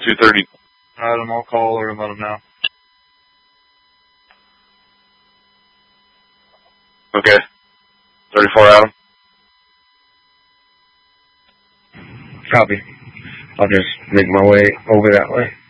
2:30. Adam, I'll call her and let him know. Okay. 34, Adam. Copy. I'll just make my way over that way.